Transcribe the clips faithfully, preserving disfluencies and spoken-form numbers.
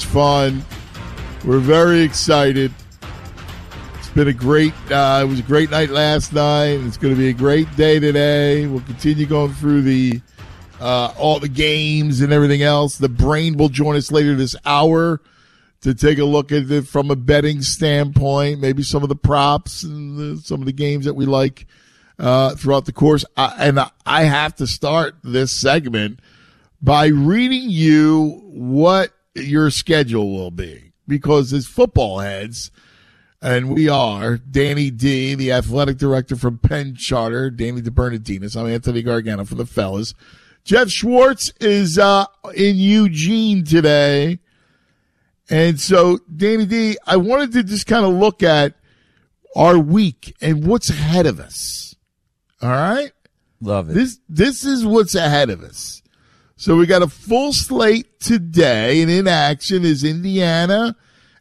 much fun. We're very excited. It's been a great, uh, it was a great night last night. It's going to be a great day today. We'll continue going through the uh, all the games and everything else. The Brain will join us later this hour to take a look at it from a betting standpoint, maybe some of the props and the, some of the games that we like uh, throughout the course. I, and I have to start this segment by reading you what your schedule will be, because as football heads, and we are, Danny D, the athletic director from Penn Charter, Danny DeBernardinis, I'm Anthony Gargano for the fellas. Jeff Schwartz is uh, in Eugene today. And so, Danny D, I wanted to just kind of look at our week and what's ahead of us. All right? Love it. This This is what's ahead of us. So we got a full slate today, and in action is Indiana,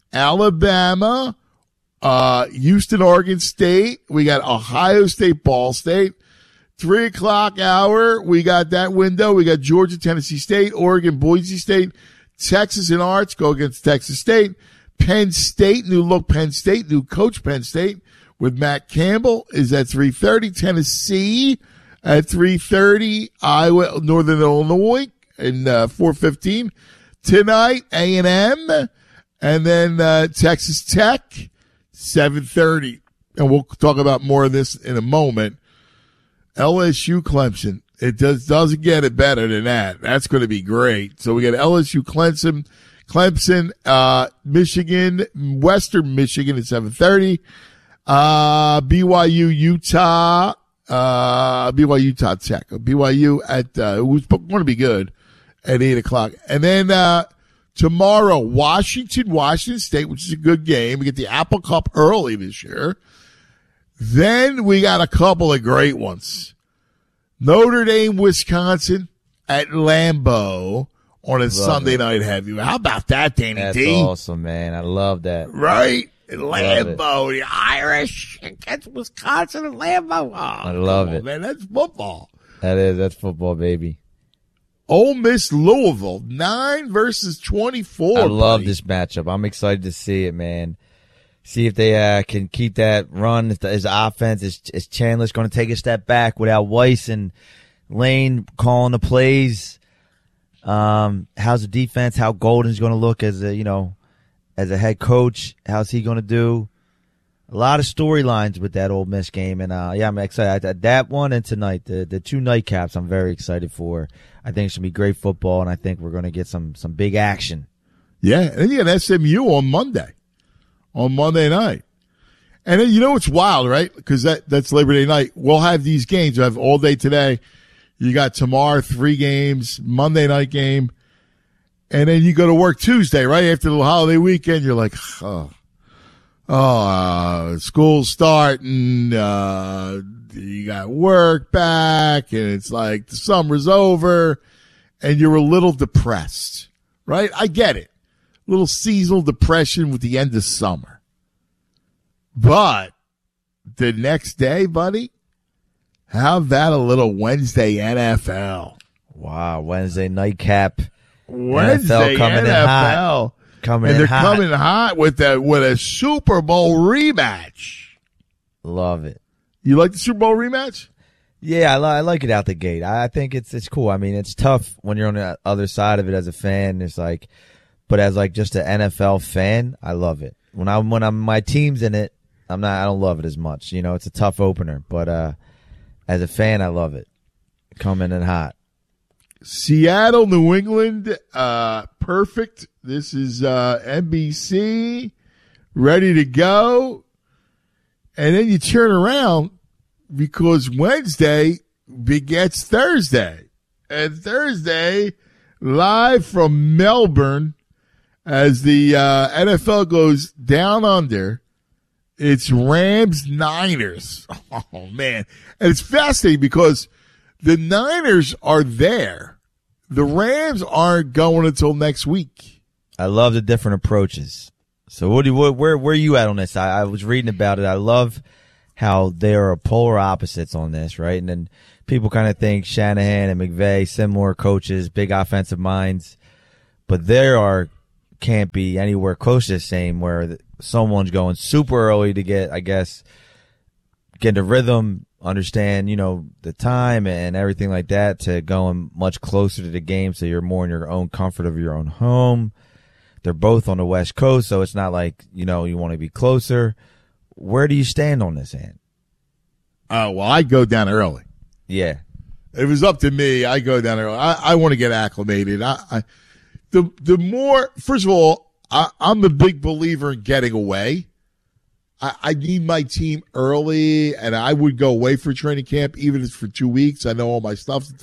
Alabama, uh, Houston, Oregon State. We got Ohio State, Ball State. Three o'clock hour, we got that window. We got Georgia, Tennessee State, Oregon, Boise State, Texas and Arts go against Texas State. Penn State, new look Penn State, new coach Penn State with Matt Campbell is at three thirty. Tennessee at three thirty. Iowa, Northern Illinois and uh, four fifteen. Tonight, A and M, and then uh, Texas Tech, seven thirty. And we'll talk about more of this in a moment. L S U Clemson. It does, doesn't get it better than that. That's going to be great. So we got L S U Clemson, Clemson, uh, Michigan, Western Michigan at seven thirty. Uh, B Y U, Utah, uh, B Y U, Utah Tech. B Y U at, uh, it was going to be good at eight o'clock. And then, uh, tomorrow, Washington, Washington State, which is a good game. We get the Apple Cup early this year. Then we got a couple of great ones. Notre Dame, Wisconsin at Lambeau on a love Sunday it. night heavy. How about that, Danny That's D? That's awesome, man. I love that. Right? At Lambeau, the Irish against Wisconsin at Lambeau. Oh, I love it. Man, that's football. That is. That's football, baby. Ole Miss, Louisville, nine versus twenty-four. I love buddy. this matchup. I'm excited to see it, man. See if they uh, can keep that run. If the, his offense is, is Chandler's going to take a step back without Weiss and Lane calling the plays. Um, how's the defense? How Golden's going to look as a you know as a head coach? How's he going to do? A lot of storylines with that Ole Miss game, and uh, yeah, I'm excited. That one and tonight, the the two nightcaps, I'm very excited for. I think it's going to be great football, and I think we're going to get some some big action. Yeah, and you got S M U on Monday. On Monday night. And then you know what's wild, right? Because that, that's Labor Day night. We'll have these games. We'll have all day today. You got tomorrow, three games, Monday night game. And then you go to work Tuesday, right? After the holiday weekend, you're like, oh, oh uh, school's starting. Uh, you got work back. And it's like the summer's over. And you're a little depressed, right? I get it. Little seasonal depression with the end of summer. But the next day, buddy, how about a little Wednesday N F L? Wow, Wednesday nightcap. Wednesday N F L coming N F L. in hot. Coming and in they're hot. coming hot with a, with a Super Bowl rematch. Love it. You like the Super Bowl rematch? Yeah, I, li- I like it out the gate. I, I think it's it's cool. I mean, it's tough when you're on the other side of it as a fan. It's like, but as like just an N F L fan, I love it. When I when I'm my team's in it, I'm not. I don't love it as much. You know, it's a tough opener, but uh, as a fan, I love it. Coming in hot. Seattle, New England, uh, perfect. This is uh, N B C, ready to go. And then you turn around because Wednesday begets Thursday. And Thursday, live from Melbourne, as the uh, N F L goes down under, it's Rams Niners. Oh, man. And it's fascinating because the Niners are there. The Rams aren't going until next week. I love the different approaches. So what do you, what, where where are you at on this? I, I was reading about it. I love how there are polar opposites on this, right? And then people kind of think Shanahan and McVay, similar coaches, big offensive minds. But there are can't be anywhere close to the same where someone's going super early to get, I guess, get the rhythm, understand, you know, the time and everything like that, to going much closer to the game so you're more in your own comfort of your own home. They're both on the West Coast, so it's not like, you know, you want to be closer. Where do you stand on this, Ant? Uh, well, I go down early. Yeah. If it was up to me, I go down early. I, I want to get acclimated. I, I the the more, first of all, I, I'm a big believer in getting away. I, I need my team early, and I would go away for training camp, even if it's for two weeks. I know all my stuff